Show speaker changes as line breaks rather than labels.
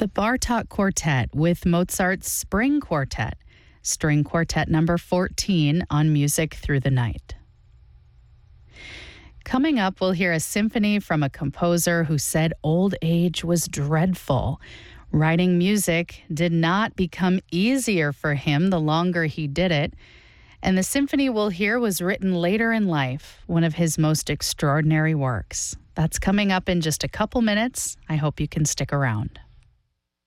the Bartók Quartet with Mozart's Spring Quartet, String Quartet number 14 on Music Through the Night. Coming up, we'll hear a symphony from a composer who said old age was dreadful. Writing music did not become easier for him the longer he did it. And the symphony we'll hear was written later in life, one of his most extraordinary works. That's coming up in just a couple minutes. I hope you can stick around.